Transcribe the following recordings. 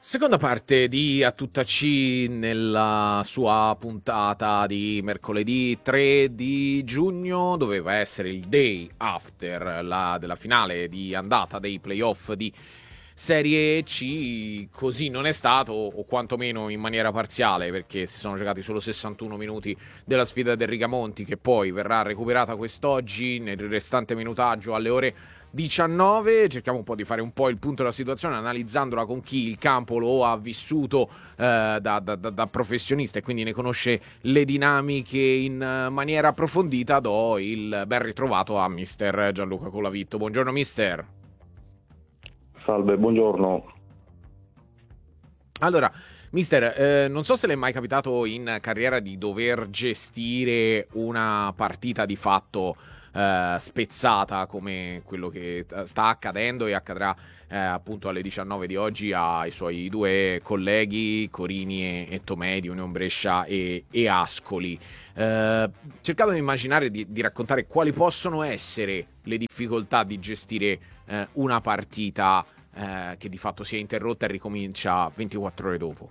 Seconda parte di A Tutta C nella sua puntata di mercoledì 3 di giugno. Doveva essere il day after della finale di andata dei playoff di Serie C. Così non è stato, o quantomeno in maniera parziale, perché si sono giocati solo 61 minuti della sfida del Rigamonti, che poi verrà recuperata quest'oggi nel restante minutaggio alle ore 19. Cerchiamo un po' di fare un po' il punto della situazione, analizzandola con chi il campo lo ha vissuto da professionista e quindi ne conosce le dinamiche in maniera approfondita. Do il ben ritrovato a mister Gianluca Colavitto. Buongiorno mister. Salve, buongiorno. Allora, mister, non so se le è mai capitato in carriera di dover gestire una partita di fatto spezzata come quello che sta accadendo e accadrà appunto alle 19 di oggi ai suoi due colleghi Corini e Tomei di Union Brescia e Ascoli. Cercate di immaginare di raccontare quali possono essere le difficoltà di gestire una partita che di fatto si è interrotta e ricomincia 24 ore dopo.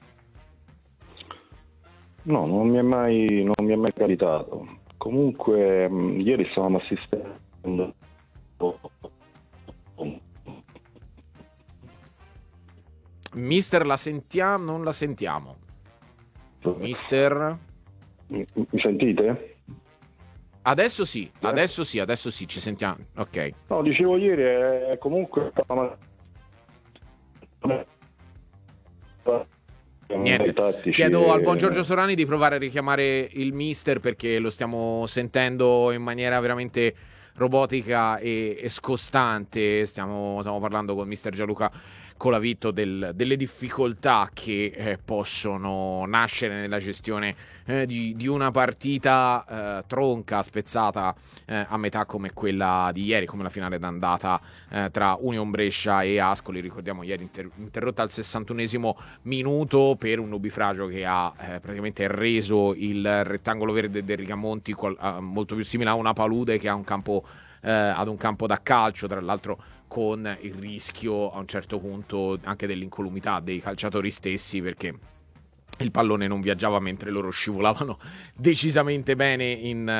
No, non mi è mai capitato. Comunque, ieri stavamo assistendo. Mister, la sentiamo? Non la sentiamo. Mister? Mi sentite? Adesso sì, adesso sì, ci sentiamo. Ok. No, dicevo ieri, comunque. Niente, Tattici chiedo al buon Giorgio Sorani di provare a richiamare il mister perché lo stiamo sentendo in maniera veramente robotica e scostante. Stiamo parlando con mister Gianluca Colavitto delle difficoltà che possono nascere nella gestione di una partita tronca, spezzata a metà come quella di ieri, come la finale d'andata tra Union Brescia e Ascoli. Ricordiamo ieri interrotta al 61esimo minuto per un nubifragio che ha praticamente reso il rettangolo verde del Rigamonti molto più simile a una palude che a un campo ad un campo da calcio, tra l'altro con il rischio a un certo punto anche dell'incolumità dei calciatori stessi, perché il pallone non viaggiava mentre loro scivolavano decisamente bene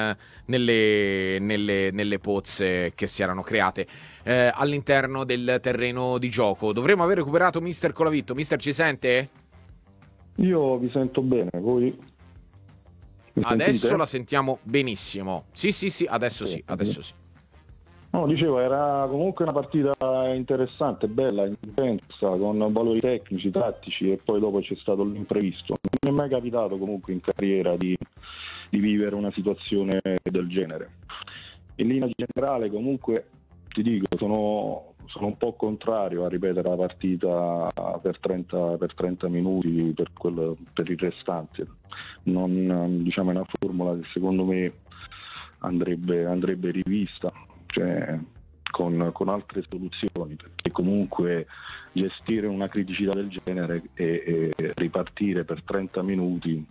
nelle pozze che si erano create all'interno del terreno di gioco. Dovremmo aver recuperato mister Colavitto. Mister, ci sente? Io vi sento bene, voi? Mi Adesso sentite? la sentiamo benissimo. Sì, adesso Sì. sì, adesso sì. No, dicevo, era comunque una partita interessante, bella, intensa, con valori tecnici, tattici, e poi dopo c'è stato l'imprevisto. Non mi è mai capitato comunque in carriera di vivere una situazione del genere. In linea generale comunque ti dico, sono un po' contrario a ripetere la partita per 30 minuti per il restante. Diciamo, è una formula che secondo me andrebbe rivista, cioè con altre soluzioni, perché comunque gestire una criticità del genere e ripartire per 30 minuti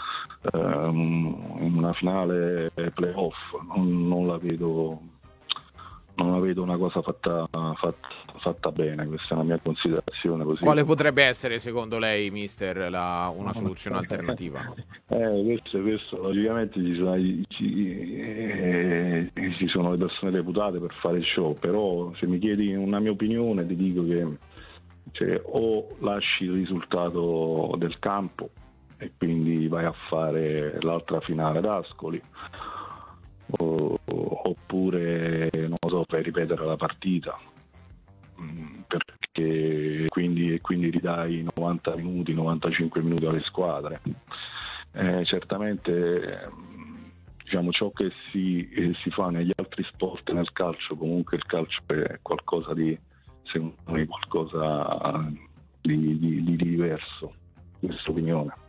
in una finale playoff non la vedo una cosa fatta bene. Questa è una mia considerazione così. Quale potrebbe essere secondo lei, mister, una soluzione alternativa? Questo logicamente ci sono le persone deputate per fare il show, però se mi chiedi una mia opinione ti dico che o lasci il risultato del campo e quindi vai a fare l'altra finale ad Ascoli, oppure non so, fai ripetere la partita, perché quindi ridai 90 minuti, 95 minuti alle squadre. Certamente diciamo, ciò che si fa negli altri sport, nel calcio, comunque il calcio è qualcosa di, secondo me, qualcosa di diverso, questa opinione.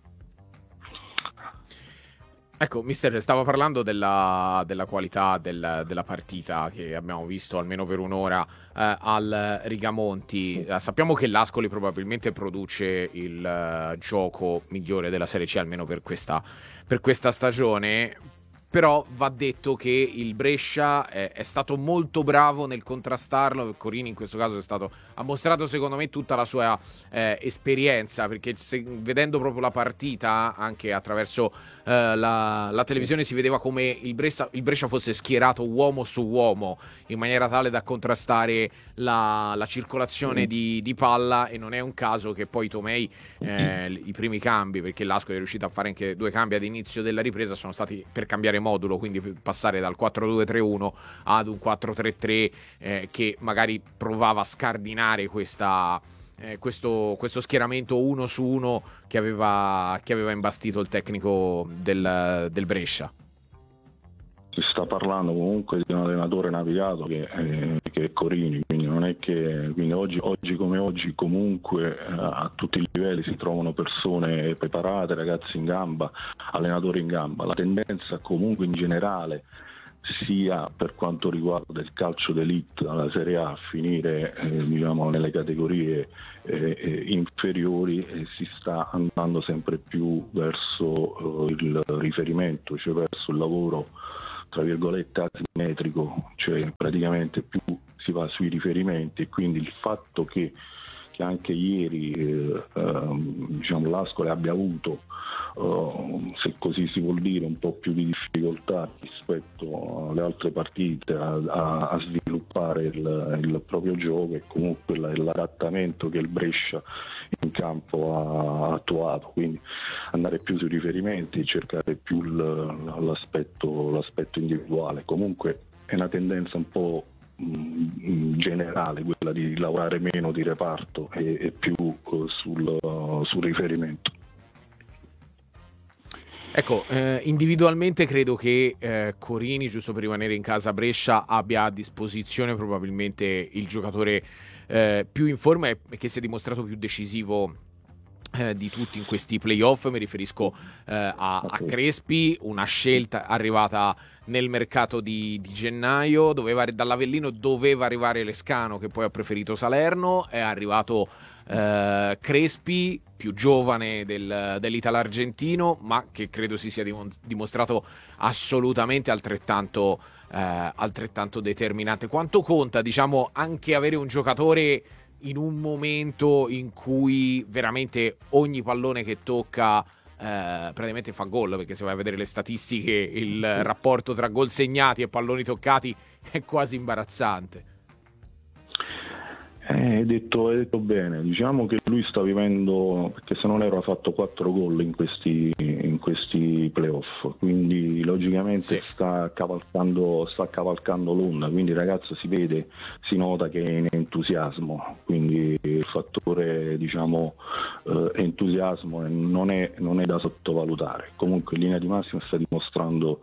Ecco, mister, stava parlando della qualità della partita che abbiamo visto almeno per un'ora al Rigamonti. Sappiamo che l'Ascoli probabilmente produce il gioco migliore della Serie C, almeno per questa stagione. però va detto che il Brescia è stato molto bravo nel contrastarlo. Corini in questo caso ha mostrato secondo me tutta la sua esperienza, perché vedendo proprio la partita anche attraverso la televisione si vedeva come il Brescia fosse schierato uomo su uomo in maniera tale da contrastare la circolazione di palla, e non è un caso che poi Tomei i primi cambi, perché l'Ascoli è riuscito a fare anche 2 cambi ad inizio della ripresa, sono stati per cambiare modulo, quindi per passare dal 4-2-3-1 ad un 4-3-3 che magari provava a scardinare questo schieramento 1 su 1 che aveva imbastito il tecnico del Brescia. Si sta parlando comunque di un allenatore navigato che è Corini, quindi non è che oggi come oggi comunque a tutti i livelli si trovano persone preparate, ragazzi in gamba, allenatori in gamba. La tendenza comunque in generale, sia per quanto riguarda il calcio d'elite dalla Serie A a finire nelle categorie inferiori, si sta andando sempre più verso il riferimento, cioè verso il lavoro tra virgolette asimmetrico, cioè praticamente più si va sui riferimenti, e quindi il fatto che anche ieri l'Ascoli abbia avuto, se così si vuol dire, un po' più di difficoltà rispetto alle altre partite a sviluppare il proprio gioco, e comunque l'adattamento che il Brescia in campo ha attuato, quindi andare più sui riferimenti, cercare più l'aspetto individuale. Comunque è una tendenza un po' generale quella di lavorare meno di reparto e più sul riferimento. Ecco, individualmente credo che Corini, giusto per rimanere in casa Brescia, abbia a disposizione probabilmente il giocatore più in forma e che si è dimostrato più decisivo di tutti in questi playoff. Mi riferisco a Crespi, una scelta arrivata nel mercato di gennaio. Dall'Avellino doveva arrivare Lescano, che poi ha preferito Salerno. È arrivato Crespi, più giovane dell'Italo argentino, ma che credo si sia dimostrato assolutamente altrettanto determinante. Quanto conta, diciamo, anche avere un giocatore in un momento in cui veramente ogni pallone che tocca praticamente fa gol, perché se vai a vedere le statistiche il rapporto tra gol segnati e palloni toccati è quasi imbarazzante. Hai detto bene, diciamo che lui sta vivendo, perché se non ero ha fatto 4 gol in questi playoff, quindi logicamente sì, sta cavalcando l'onda, quindi il ragazzo si nota che è in entusiasmo, quindi il fattore entusiasmo non è da sottovalutare. Comunque in linea di massima sta dimostrando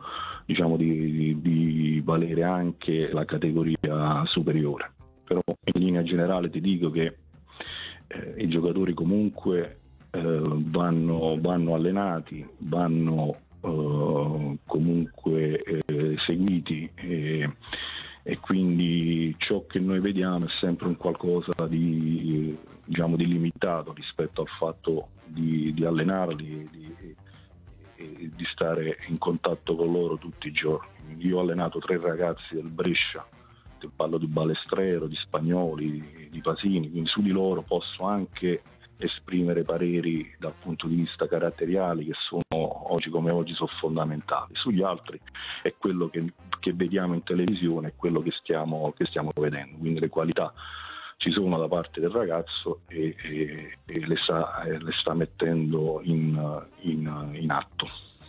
di valere anche la categoria superiore. Però in linea generale ti dico che i giocatori comunque vanno allenati, vanno comunque seguiti, e quindi ciò che noi vediamo è sempre un qualcosa di limitato rispetto al fatto di allenarli, di stare in contatto con loro tutti i giorni. Io ho allenato 3 ragazzi del Brescia, parlo di Balestrero, di Spagnoli, di Pasini, quindi su di loro posso anche esprimere pareri dal punto di vista caratteriali che sono oggi come oggi sono fondamentali. Sugli altri è quello che vediamo in televisione, è quello che stiamo vedendo, quindi le qualità ci sono da parte del ragazzo e le sta mettendo in atto.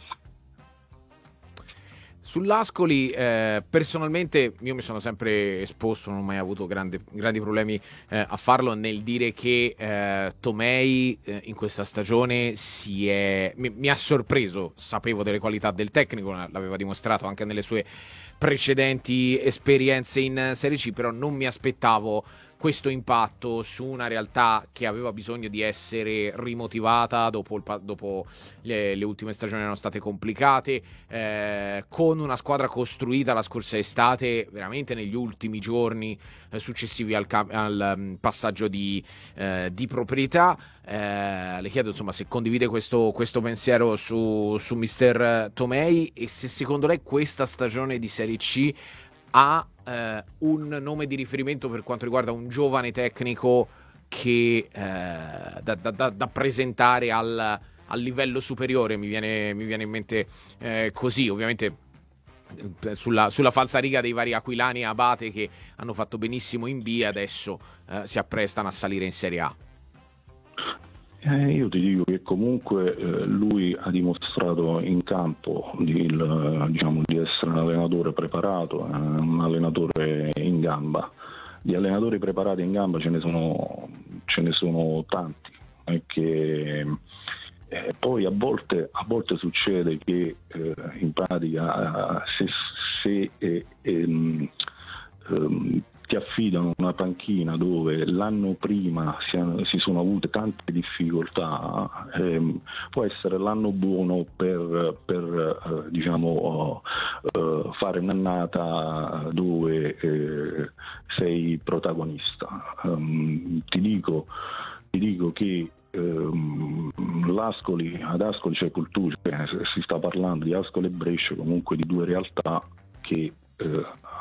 Sull'Ascoli, personalmente io mi sono sempre esposto, non ho mai avuto grandi problemi a farlo, nel dire che Tomei in questa stagione mi ha sorpreso. Sapevo delle qualità del tecnico, l'aveva dimostrato anche nelle sue precedenti esperienze in Serie C, però non mi aspettavo questo impatto su una realtà che aveva bisogno di essere rimotivata dopo le ultime stagioni erano state complicate, con una squadra costruita la scorsa estate, veramente negli ultimi giorni successivi al passaggio di proprietà. Le chiedo insomma se condivide questo pensiero su Mister Tomei, e se secondo lei questa stagione di Serie C ha un nome di riferimento per quanto riguarda un giovane tecnico che da presentare al livello superiore. Mi viene in mente così, ovviamente sulla falsariga dei vari aquilani e Abate, che hanno fatto benissimo in B, adesso si apprestano a salire in Serie A. Io ti dico che comunque lui ha dimostrato in campo diciamo, di essere un allenatore preparato, un allenatore in gamba. Di allenatori preparati in gamba ce ne sono tanti, che poi a volte succede che in pratica se ti affidano una panchina dove l'anno prima si sono avute tante difficoltà, può essere l'anno buono per diciamo fare un'annata dove sei protagonista. Ti dico che ad Ascoli c'è cultura, si sta parlando di Ascoli e Brescia, comunque di due realtà che